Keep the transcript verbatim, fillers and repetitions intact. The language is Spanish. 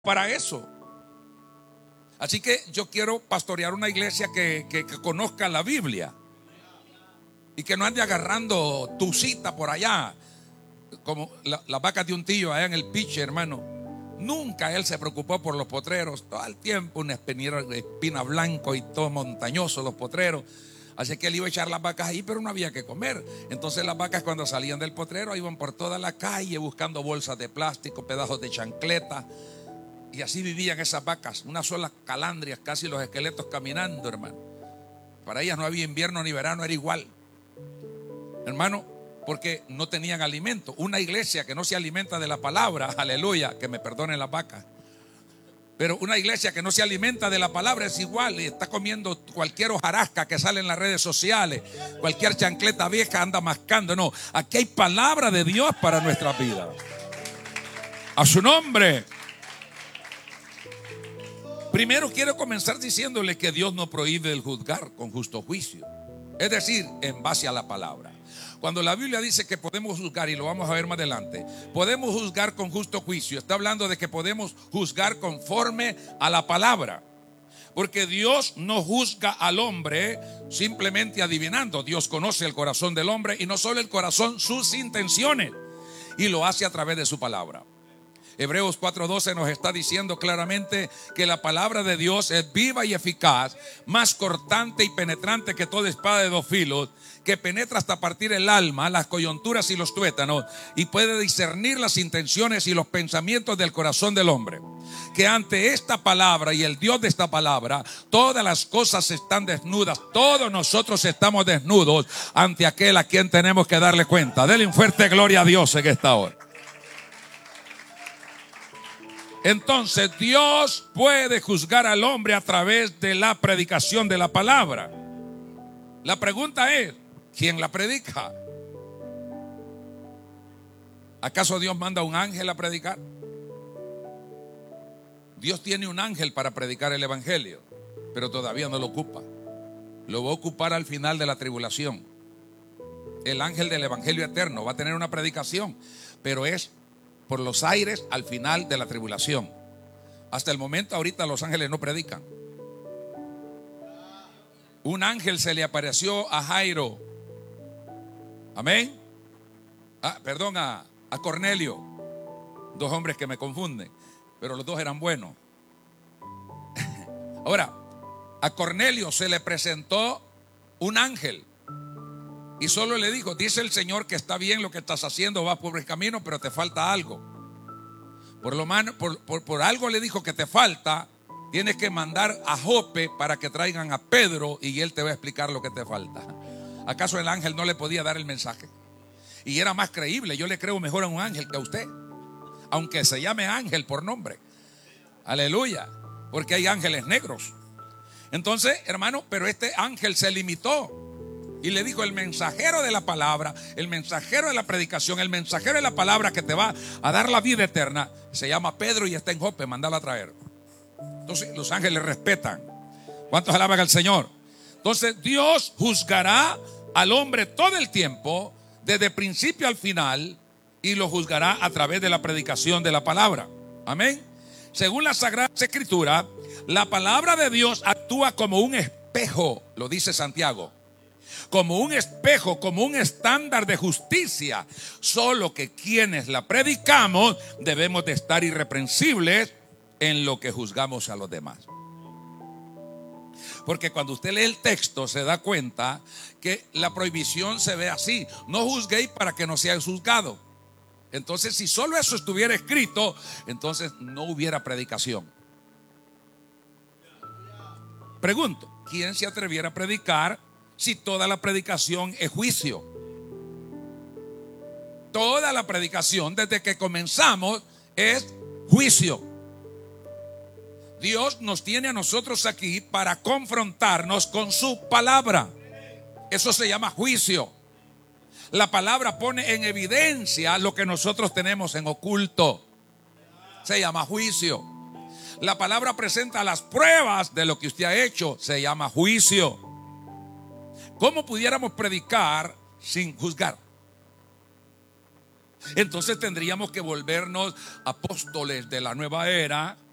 para eso. Así que yo quiero pastorear una iglesia que, que, que conozca la Biblia y que no ande agarrando tu cita por allá, como las la vacas de un tío allá en el piche, hermano. Nunca él se preocupó por los potreros. Todo el tiempo una espinera de espina blanco y todo montañoso los potreros. Así que él iba a echar las vacas ahí, pero no había que comer. Entonces las vacas, cuando salían del potrero, iban por toda la calle buscando bolsas de plástico, pedazos de chancleta. Y así vivían esas vacas, unas solas calandrias, casi los esqueletos caminando, hermano. Para ellas no había invierno ni verano, era igual, hermano, porque no tenían alimento. Una iglesia que no se alimenta de la palabra, aleluya, que me perdonen las vacas, pero una iglesia que no se alimenta de la palabra es igual, y está comiendo cualquier hojarasca que sale en las redes sociales, cualquier chancleta vieja anda mascando. No, aquí hay palabra de Dios para nuestra vida. A su nombre. Primero quiero comenzar diciéndole que Dios no prohíbe el juzgar con justo juicio, es decir, en base a la palabra. Cuando la Biblia dice que podemos juzgar, y lo vamos a ver más adelante, podemos juzgar con justo juicio, está hablando de que podemos juzgar conforme a la palabra. Porque Dios no juzga al hombre simplemente adivinando. Dios conoce el corazón del hombre, y no solo el corazón, sus intenciones, y lo hace a través de su palabra. Hebreos cuatro doce nos está diciendo claramente que la palabra de Dios es viva y eficaz, más cortante y penetrante que toda espada de dos filos, que penetra hasta partir el alma, las coyunturas y los tuétanos, y puede discernir las intenciones y los pensamientos del corazón del hombre. Que ante esta palabra y el Dios de esta palabra, todas las cosas están desnudas. Todos nosotros estamos desnudos ante aquel a quien tenemos que darle cuenta. Denle un fuerte gloria a Dios en esta hora. Entonces Dios puede juzgar al hombre a través de la predicación de la palabra. La pregunta es, ¿quién la predica? ¿Acaso Dios manda a un ángel a predicar? Dios tiene un ángel para predicar el evangelio, pero todavía no lo ocupa. Lo va a ocupar al final de la tribulación. El ángel del evangelio eterno va a tener una predicación, pero es por los aires al final de la tribulación. Hasta el momento, ahorita los ángeles no predican. Un ángel se le apareció a Jairo. Amén. Ah, perdón, a, a Cornelio. Dos hombres que me confunden, pero los dos eran buenos. Ahora, a Cornelio se le presentó un ángel y solo le dijo: dice el Señor que está bien lo que estás haciendo, vas por el camino, pero te falta algo. Por lo menos, por, por, por algo le dijo que te falta. Tienes que mandar a Jope para que traigan a Pedro y él te va a explicar lo que te falta. ¿Acaso el ángel no le podía dar el mensaje? Y era más creíble. Yo le creo mejor a un ángel que a usted, aunque se llame ángel por nombre. Aleluya. Porque hay ángeles negros. Entonces, hermano, pero este ángel se limitó y le dijo: el mensajero de la palabra, el mensajero de la predicación, el mensajero de la palabra que te va a dar la vida eterna, se llama Pedro y está en Jope, mándalo a traer. Entonces los ángeles respetan. ¿Cuántos alaban al Señor? Entonces Dios juzgará al hombre todo el tiempo, desde principio al final, y lo juzgará a través de la predicación de la palabra. Amén. Según la Sagrada Escritura, la palabra de Dios actúa como un espejo, lo dice Santiago, como un espejo, como un estándar de justicia. Solo que quienes la predicamos debemos de estar irreprensibles en lo que juzgamos a los demás. Porque cuando usted lee el texto se da cuenta que la prohibición se ve así: no juzguéis para que no seáis juzgados. Entonces, si solo eso estuviera escrito, entonces no hubiera predicación. Pregunto, ¿quién se atreviera a predicar si toda la predicación es juicio? Toda la predicación desde que comenzamos es juicio. Dios nos tiene a nosotros aquí para confrontarnos con su palabra. Eso se llama juicio. La palabra pone en evidencia lo que nosotros tenemos en oculto. Se llama juicio. La palabra presenta las pruebas de lo que usted ha hecho. Se llama juicio. ¿Cómo pudiéramos predicar sin juzgar? Entonces tendríamos que volvernos apóstoles de la nueva era,